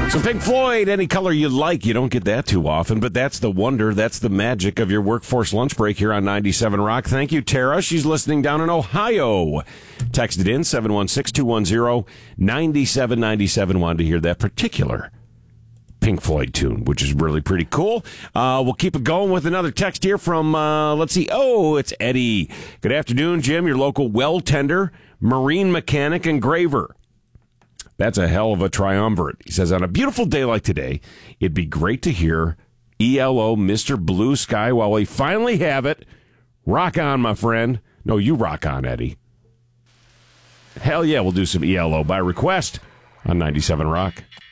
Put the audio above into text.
So Pink Floyd, Any Color You Like. You don't get that too often, but that's the wonder, that's the magic of your workforce lunch break here on 97 Rock. Thank you, Tara. She's listening down in Ohio. Texted in 716-210-9797. Wanted to hear that particular Pink Floyd tune, which is really pretty cool. We'll keep it going with another text here from, let's see. Oh, it's Eddie. Good afternoon, Jim, your local well tender, marine mechanic, and graver. That's a hell of a triumvirate. He says, on a beautiful day like today, it'd be great to hear ELO, Mr. Blue Sky, while we finally have it. Rock on, my friend. No, you rock on, Eddie. Hell yeah, we'll do some ELO by request on 97 Rock.